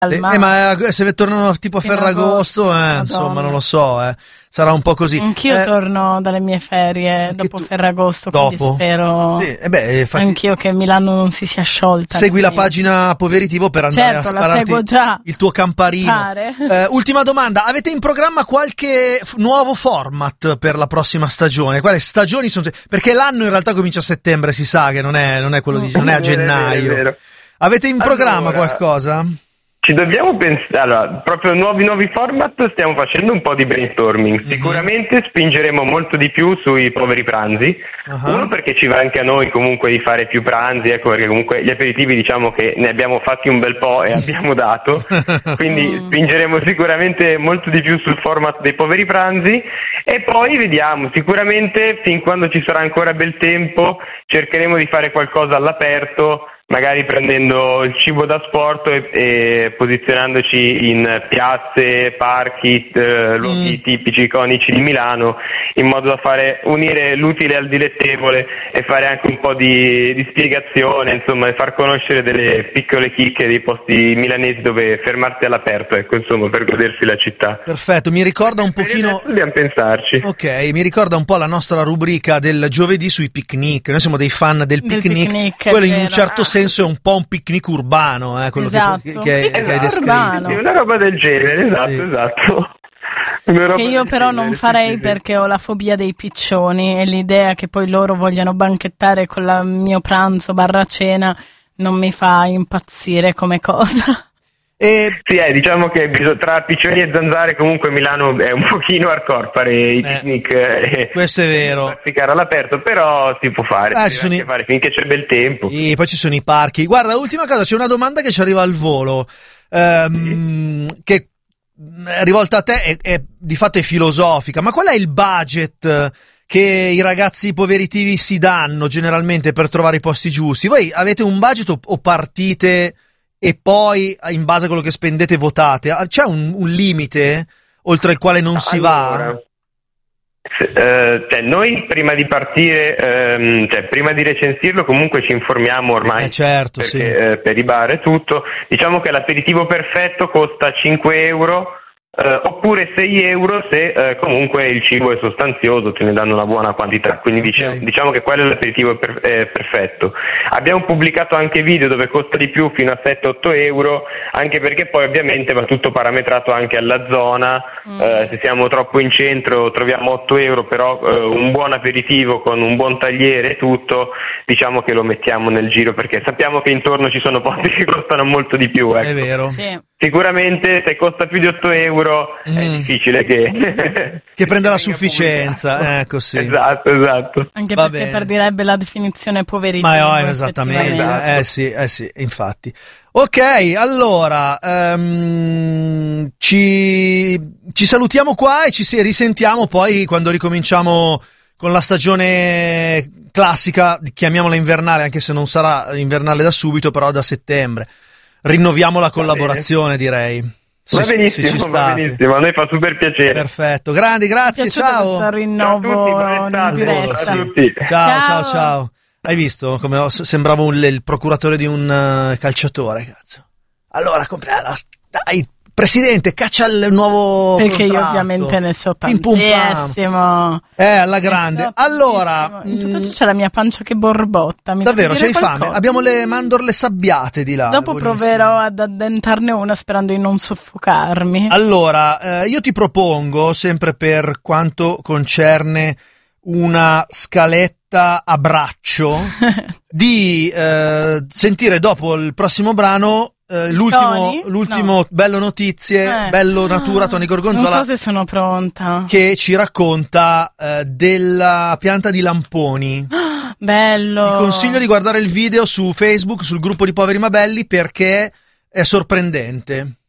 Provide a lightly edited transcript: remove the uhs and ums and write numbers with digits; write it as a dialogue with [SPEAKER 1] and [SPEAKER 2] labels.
[SPEAKER 1] Ma se tornano tipo a Ferragosto, insomma, non lo so, sarà un po' così.
[SPEAKER 2] Anch'io torno dalle mie ferie dopo Ferragosto, quindi spero anch'io che Milano non si sia sciolta.
[SPEAKER 1] Segui la pagina Poveritivo per andare a spararti il tuo camparino. Ultima domanda, avete in programma qualche nuovo format per la prossima stagione? Quali stagioni sono? Perché l'anno in realtà comincia a settembre, si sa che non è quello non è a gennaio. È vero. Avete in programma qualcosa?
[SPEAKER 3] Ci dobbiamo pensare, allora, proprio nuovi format, stiamo facendo un po' di brainstorming. Sicuramente spingeremo molto di più sui poveri pranzi. Uno, perché ci va anche a noi comunque di fare più pranzi, perché comunque gli aperitivi diciamo che ne abbiamo fatti un bel po' e abbiamo dato, quindi spingeremo sicuramente molto di più sul format dei poveri pranzi. E poi vediamo, sicuramente fin quando ci sarà ancora bel tempo cercheremo di fare qualcosa all'aperto, magari prendendo il cibo da sport e posizionandoci in piazze, parchi, luoghi tipici, iconici di Milano, in modo da unire l'utile al dilettevole e fare anche un po' di spiegazione, insomma, e far conoscere delle piccole chicche dei posti milanesi dove fermarsi all'aperto, insomma, per godersi la città.
[SPEAKER 1] Perfetto, mi ricorda un pochino...
[SPEAKER 3] Dobbiamo pensarci.
[SPEAKER 1] Ok, mi ricorda un po' la nostra rubrica del giovedì sui picnic. Noi siamo dei fan del picnic, quello in un certo senso è un po' un picnic urbano, quello che hai descritto.
[SPEAKER 3] Sì, una roba del genere, esatto.
[SPEAKER 2] Che io però non farei perché ho la fobia dei piccioni e l'idea che poi loro vogliano banchettare con il mio pranzo / cena non mi fa impazzire come cosa.
[SPEAKER 3] Sì, diciamo che tra piccioni e zanzare comunque Milano è un pochino hardcore fare i picnic.
[SPEAKER 1] Questo è vero.
[SPEAKER 3] Praticare all'aperto, però si può fare, fare finché c'è bel tempo.
[SPEAKER 1] Poi ci sono i parchi. Guarda, ultima cosa, c'è una domanda che ci arriva al volo, che è rivolta a te, è di fatto è filosofica. Ma qual è il budget che i ragazzi poveritivi si danno generalmente per trovare i posti giusti? Voi avete un budget o partite e poi in base a quello che spendete votate? C'è un limite oltre il quale non si va?
[SPEAKER 3] Noi prima di partire, prima di recensirlo comunque ci informiamo ormai,
[SPEAKER 1] certo,
[SPEAKER 3] perché, per i bar e tutto. Diciamo che l'aperitivo perfetto costa 5 euro, oppure 6 euro se comunque il cibo è sostanzioso, te ne danno una buona quantità, quindi diciamo che quello è l'aperitivo perfetto. Abbiamo pubblicato anche video dove costa di più, fino a 7-8 euro, anche perché poi ovviamente va tutto parametrato anche alla zona. Se siamo troppo in centro troviamo 8 euro, però un buon aperitivo con un buon tagliere e tutto, diciamo che lo mettiamo nel giro, perché sappiamo che intorno ci sono posti che costano molto di più.
[SPEAKER 1] È vero.
[SPEAKER 2] Sì.
[SPEAKER 3] Sicuramente se costa più di 8 euro è difficile
[SPEAKER 1] che prenda la sufficienza,
[SPEAKER 3] Esatto.
[SPEAKER 2] Anche perché perderebbe la definizione poveritivo.
[SPEAKER 1] Ma esattamente, sì, infatti. Ok, allora ci salutiamo qua e ci risentiamo poi quando ricominciamo con la stagione classica, chiamiamola invernale, anche se non sarà invernale da subito, però da settembre. Rinnoviamo la collaborazione, direi.
[SPEAKER 3] Va benissimo, a noi fa super piacere.
[SPEAKER 1] Perfetto, grandi, grazie, ciao.
[SPEAKER 2] Rinnovo in diretta.
[SPEAKER 1] Ciao. Hai visto come sembravo il procuratore di un calciatore, cazzo. Allora, dai, presidente, caccia il nuovo
[SPEAKER 2] perché
[SPEAKER 1] contratto.
[SPEAKER 2] Io ovviamente ne so tantissimo.
[SPEAKER 1] Alla grande. Allora,
[SPEAKER 2] in tutto ciò c'è la mia pancia che borbotta.
[SPEAKER 1] Davvero, c'hai fame? Abbiamo le mandorle sabbiate di là.
[SPEAKER 2] Dopo proverò ad addentarne una sperando di non soffocarmi.
[SPEAKER 1] Allora, io ti propongo, sempre per quanto concerne una scaletta a braccio, di sentire dopo il prossimo brano l'ultimo Bello Notizie, Bello Natura, Tony Gorgonzola.
[SPEAKER 2] Non so se sono pronta.
[SPEAKER 1] Che ci racconta della pianta di lamponi.
[SPEAKER 2] Bello.
[SPEAKER 1] Vi consiglio di guardare il video su Facebook, sul gruppo di Poveri ma Belli, perché è sorprendente.